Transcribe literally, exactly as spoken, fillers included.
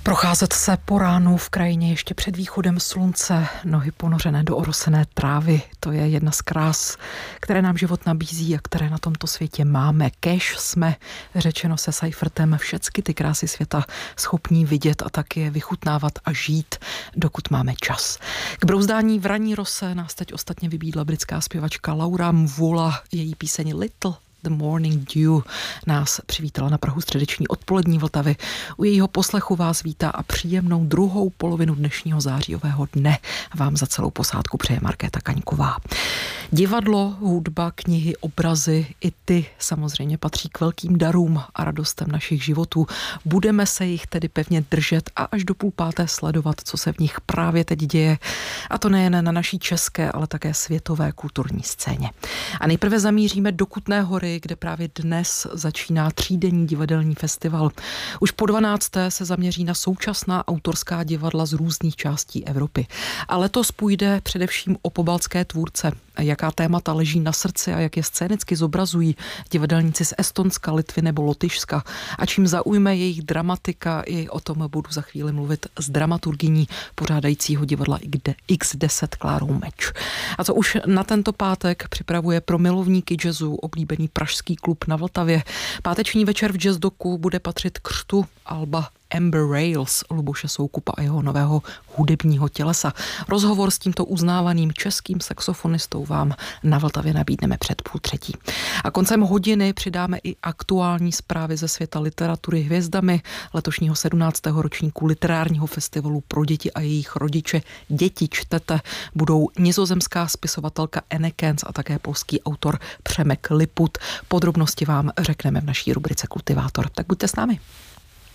Procházet se po ránu v krajině ještě před východem slunce, nohy ponořené do orosené trávy, to je jedna z krás, které nám život nabízí a které na tomto světě máme. Kéž jsme, řečeno se Seifertem, všecky ty krásy světa schopní vidět a taky je vychutnávat a žít, dokud máme čas. K brouzdání v ranní rose nás teď ostatně vybídla britská zpěvačka Laura Mvula, její píseň Little The Morning Dew nás přivítala na prahu středeční odpolední Vltavy. U jejího poslechu vás vítá a příjemnou druhou polovinu dnešního zářijového dne vám za celou posádku přeje Markéta Kaňková. Divadlo, hudba, knihy, obrazy, i ty samozřejmě patří k velkým darům a radostem našich životů. Budeme se jich tedy pevně držet a až do půl páté sledovat, co se v nich právě teď děje. A to nejen na naší české, ale také světové kulturní scéně. A nejprve zamíříme do Kutné Hory, kde právě dnes začíná třídenní divadelní festival. Už po dvanácté se zaměří na současná autorská divadla z různých částí Evropy. A letos půjde především o pobaltské tvůrce. Jaká témata leží na srdci a jak je scénicky zobrazují divadelníci z Estonska, Litvy nebo Lotyšska a čím zaujme jejich dramatika, i o tom budu za chvíli mluvit s dramaturgyní pořádajícího divadla iks deset Klárou Meč. A co už na tento pátek připravuje pro milovníky jazzu oblíbený pražský klub na Vltavě. Páteční večer v Jazz Doku bude patřit křtu alba Amber Rails, Luboše Soukupa a jeho nového hudebního tělesa. Rozhovor s tímto uznávaným českým saxofonistou vám na Vltavě nabídneme před půl třetí. A koncem hodiny přidáme i aktuální zprávy ze světa literatury hvězdami letošního sedmnáctého ročníku literárního festivalu pro děti a jejich rodiče. Děti čtete budou nizozemská spisovatelka Anne Kens a také polský autor Přemek Liput. Podrobnosti vám řekneme v naší rubrice Kultivátor. Tak buďte s námi.